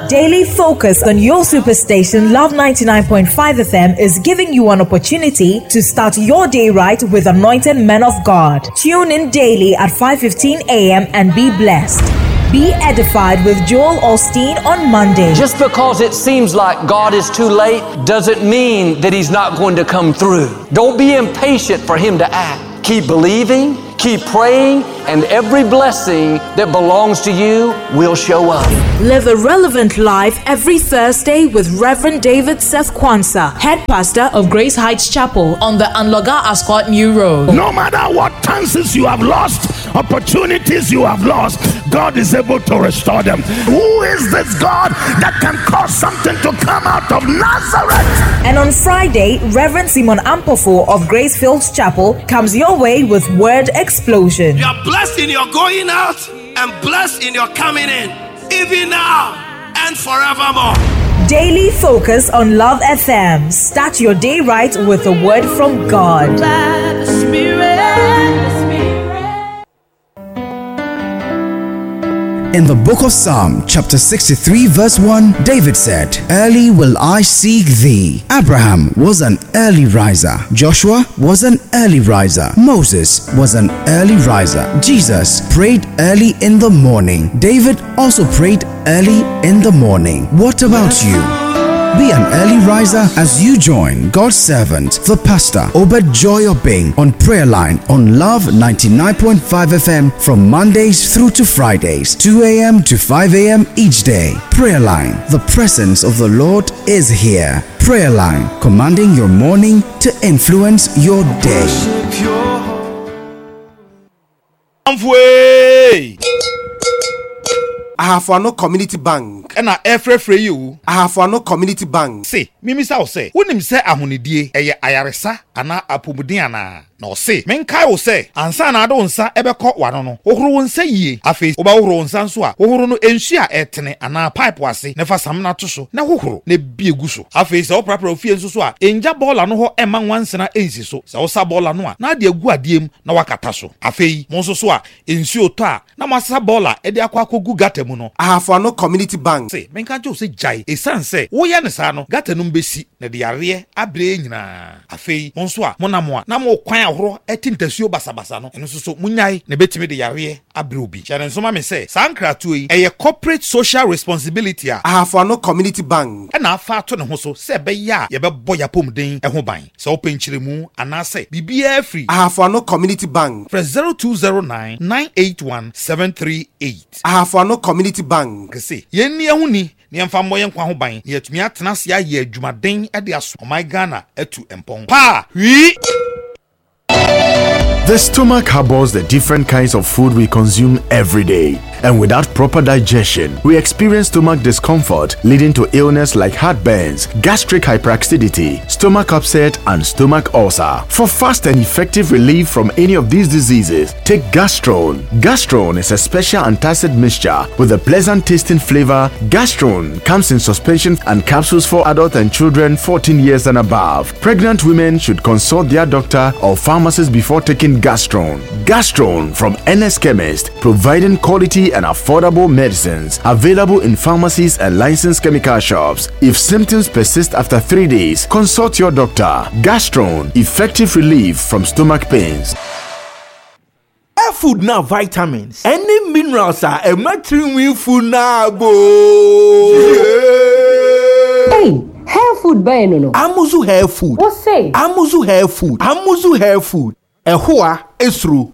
Daily Focus on your superstation Love 99.5 FM is giving you an opportunity to start your day right with anointed men of God. Tune in daily at 5:15 a.m. and be blessed. Be edified with Joel Osteen on Monday. Just because it seems like God is too late doesn't mean that He's not going to come through. Don't be impatient for Him to act. Keep believing, keep praying, and every blessing that belongs to you will show up. Live a relevant life every Thursday with Reverend David Seth Kwanzaa, head pastor of Grace Heights Chapel on the Anloga Ascot New Road. No matter what chances you have lost, opportunities you have lost, God is able to restore them. Who is this God that can cause something to come out of Nazareth? And on Friday, Reverend Simon Ampofo of Grace Fields Chapel comes your way with Word Explosion. You are blessed in your going out and blessed in your coming in, even now and forevermore. Daily Focus on Love FM. Start your day right with a word from God. In the book of Psalm, chapter 63, verse 1, David said, "Early will I seek thee." Abraham was an early riser. Joshua was an early riser. Moses was an early riser. Jesus prayed early in the morning. David also prayed early in the morning. What about you? Be an early riser as you join God's servant, the pastor, Obed Joy Obeng, on Prayer Line on Love 99.5 FM from Mondays through to Fridays, 2 a.m. to 5 a.m. each day. Prayer Line, the presence of the Lord is here. Prayer Line, commanding your morning to influence your day. Ahafano Community Bank. And I free you. Ahafano Community Bank. Say, Mimi say, when him say ahunidie, ayaresa, ana apumudiana. No say, menkai will say, ansa na adonsa ebeko wanono. Ohuru nsa ye. Afi, oba ohuru nsa nso a, ohuru no enhia etene ana pipe wase, nefa samna to so, na ohuru ne biegu so. Afi se oprapra ofie nso so a, enja bola no ho ema nwansena ensi so. Se osa bola no a, na de agu adiem na wakata so. Afi, mo nso so a, ensuo to a, na masa bola ede akwa akogu gata mu no. Ahafano Community Bank. Say, menka jo se jai, esan se, wo ya ne sa no, gata no mbesi, na de yare abre nyina. Afi, mo nso a, mo na mo a, na mo kwan ahoro etintasuo basabasa no eno so munyai na betimi de yare abre obi kyere nso ma me se sankratu yi eye corporate social responsibility a Ahafano Community Bank na afa to ne ho so se be ya ye be boya pomden ho ban se openkyire mu anase bibia free Ahafano Community Bank press 0209 981 738 Ahafano Community Bank kese yenni ahuni ni emfa moye nkwa ho ban ye tumi atena se aye adwumaden de aso my Ghana etu empon pa wi. The stomach harbors the different kinds of food we consume every day. And without proper digestion, we experience stomach discomfort leading to illness like heartburns, gastric hyperacidity, stomach upset, and stomach ulcer. For fast and effective relief from any of these diseases, take Gastrone. Gastrone is a special antacid mixture with a pleasant tasting flavor. Gastrone comes in suspension and capsules for adults and children 14 years and above. Pregnant women should consult their doctor or pharmacist before taking Gastrone. Gastrone from NS Chemist, providing quality and affordable medicines, available in pharmacies and licensed chemical shops. If symptoms persist after 3 days, consult your doctor. Gastrone, effective relief from stomach pains. Air food now vitamins. Any minerals are a matrimony food now, Hey, hair food by no. Amuzu hair food. What say? Amuzu hair food. Amuzu hair food. Ehua esru.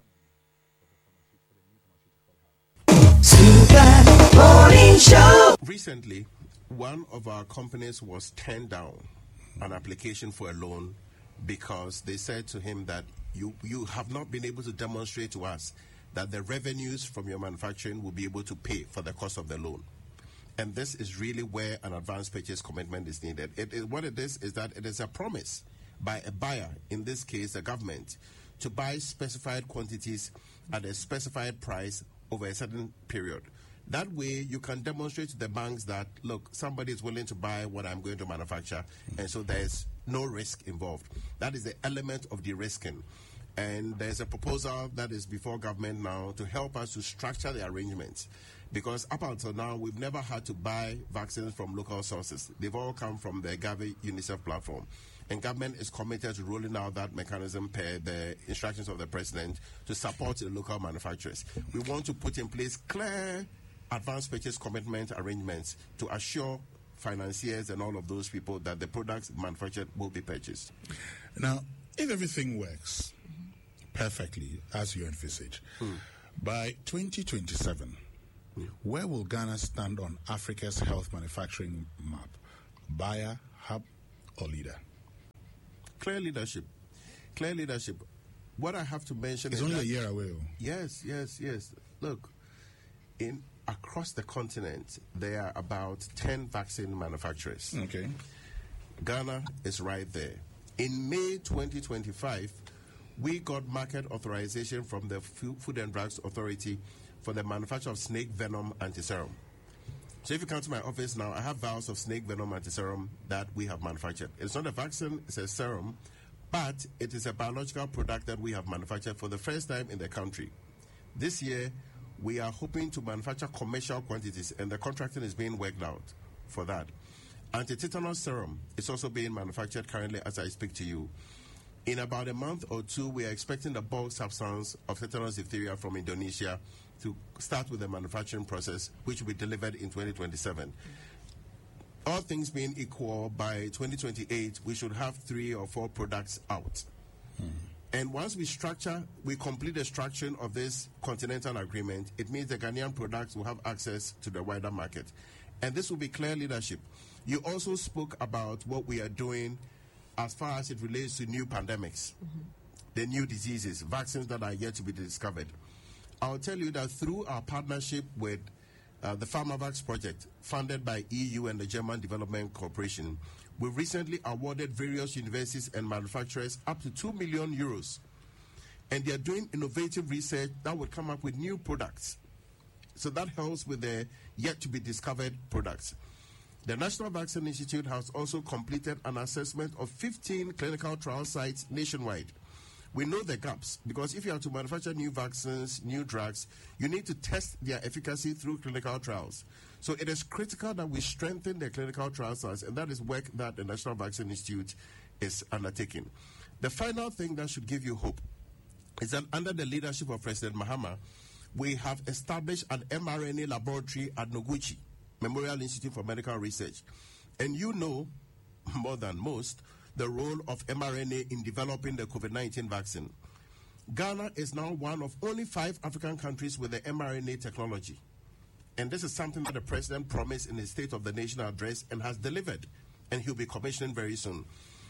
Recently, one of our companies was turned down an application for a loan because they said to him that you have not been able to demonstrate to us that the revenues from your manufacturing will be able to pay for the cost of the loan. And this is really where an advance purchase commitment is needed. What it is that it is a promise by a buyer, in this case the government, to buy specified quantities at a specified price over a certain period. That way, you can demonstrate to the banks that, look, somebody is willing to buy what I'm going to manufacture, and so there's no risk involved. That is the element of de-risking. And there's a proposal that is before government now to help us to structure the arrangements. Because up until now, we've never had to buy vaccines from local sources. They've all come from the Gavi UNICEF platform. And government is committed to rolling out that mechanism per the instructions of the president to support the local manufacturers. We want to put in place clear advance purchase commitment arrangements to assure financiers and all of those people that the products manufactured will be purchased. Now, if everything works perfectly as you envisage, by 2027, where will Ghana stand on Africa's health manufacturing map? Buyer, hub, or leader? Clear leadership. Clear leadership. What I have to mention is only a year away. Yes. Look, across the continent, there are about 10 vaccine manufacturers. Okay. Ghana is right there. In May 2025, we got market authorization from the Food and Drugs Authority for the manufacture of snake venom antiserum. So if you come to my office now, I have vials of snake venom antiserum that we have manufactured. It's not a vaccine, it's a serum, but it is a biological product that we have manufactured for the first time in the country. This year, we are hoping to manufacture commercial quantities, and the contracting is being worked out for that. Anti-tetanus serum is also being manufactured currently as I speak to you. In about a month or two, we are expecting the bulk substance of tetanus diphtheria from Indonesia to start with the manufacturing process, which will be delivered in 2027. All things being equal, by 2028, we should have 3 or 4 products out. And once we complete the structure of this continental agreement, it means the Ghanaian products will have access to the wider market. And this will be clear leadership. You also spoke about what we are doing as far as it relates to new pandemics, the new diseases, vaccines that are yet to be discovered. I'll tell you that through our partnership with the PharmaVax project, funded by EU and the German Development Corporation, we recently awarded various universities and manufacturers up to 2 million euros. And they are doing innovative research that would come up with new products. So that helps with the yet to be discovered products. The National Vaccine Institute has also completed an assessment of 15 clinical trial sites nationwide. We know the gaps, because if you have to manufacture new vaccines, new drugs, you need to test their efficacy through clinical trials. So it is critical that we strengthen the clinical trial sites, and that is work that the National Vaccine Institute is undertaking. The final thing that should give you hope is that under the leadership of President Mahama, we have established an mRNA laboratory at Noguchi Memorial Institute for Medical Research. And you know, more than most, the role of mRNA in developing the COVID-19 vaccine. Ghana is now one of only 5 African countries with the mRNA technology. And this is something that the president promised in his State of the Nation address and has delivered. And he'll be commissioning very soon.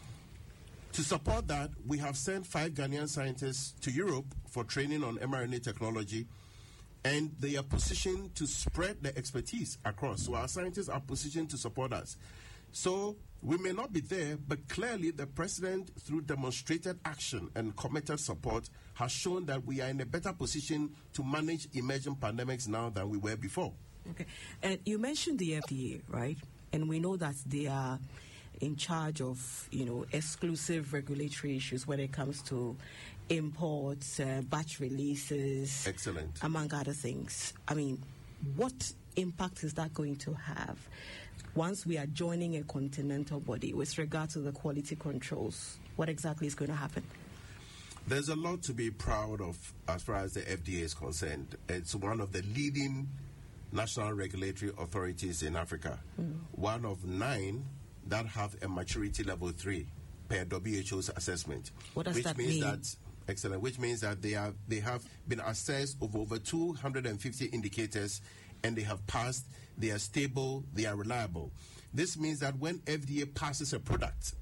To support that, we have sent 5 Ghanaian scientists to Europe for training on mRNA technology. And they are positioned to spread the expertise across. So our scientists are positioned to support us. So we may not be there, but clearly the president, through demonstrated action and committed support, has shown that we are in a better position to manage emerging pandemics now than we were before. Okay. And you mentioned the FDA, right? And we know that they are in charge of, exclusive regulatory issues when it comes to imports, batch releases. Excellent. Among other things. I mean, what impact is that going to have once we are joining a continental body with regard to the quality controls? What exactly is going to happen? There's a lot to be proud of as far as the FDA is concerned. It's one of the leading national regulatory authorities in Africa. One of 9 that have a maturity level 3 per WHO's assessment. What does that mean? Excellent. Which means that they have been assessed of over 250 indicators, and they have passed. They are stable. They are reliable. This means that when FDA passes a product,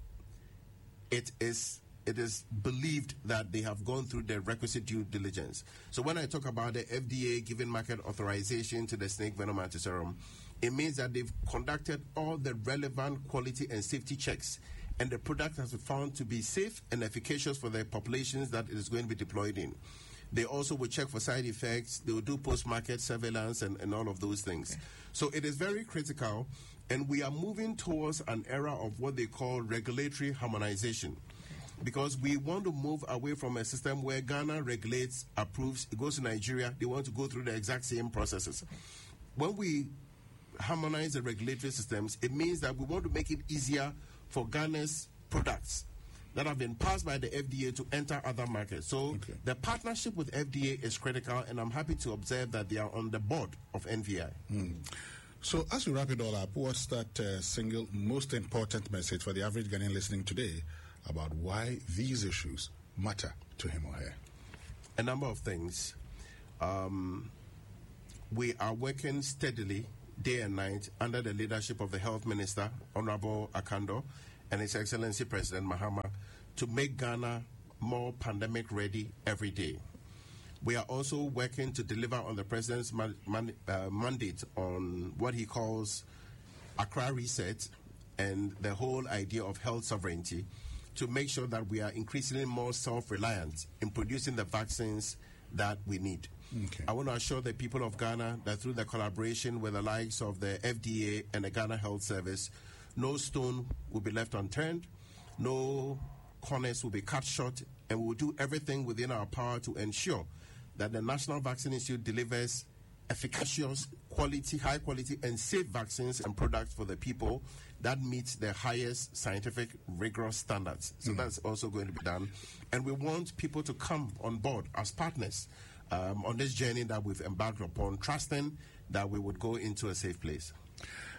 it is believed that they have gone through the requisite due diligence. So when I talk about the FDA giving market authorization to the snake venom antiserum, it means that they've conducted all the relevant quality and safety checks, and the product has been found to be safe and efficacious for the populations that it is going to be deployed in. They also will check for side effects. They will do post-market surveillance and all of those things. Okay. So it is very critical, and we are moving towards an era of what they call regulatory harmonization. Because we want to move away from a system where Ghana regulates, approves, it goes to Nigeria, they want to go through the exact same processes. when we harmonize the regulatory systems, it means that we want to make it easier for Ghana's products that have been passed by the FDA to enter other markets. So the partnership with FDA is critical, and I'm happy to observe that they are on the board of NVI. So as we wrap it all up, what's that single most important message for the average Ghanaian listening today about why these issues matter to him or her? A number of things. We are working steadily, day and night, under the leadership of the Health Minister, Honorable Akando, and His Excellency President Mahama, to make Ghana more pandemic ready every day. We are also working to deliver on the President's mandate on what he calls Accra Reset and the whole idea of health sovereignty, to make sure that we are increasingly more self-reliant in producing the vaccines that we need. I want to assure the people of Ghana that through the collaboration with the likes of the FDA and the Ghana Health Service, no stone will be left unturned, no corners will be cut short, and we will do everything within our power to ensure that the National Vaccine Institute delivers efficacious, quality, high quality, and safe vaccines and products for the people that meets the highest scientific, rigorous standards. So that's also going to be done. And we want people to come on board as partners on this journey that we've embarked upon, trusting that we would go into a safe place.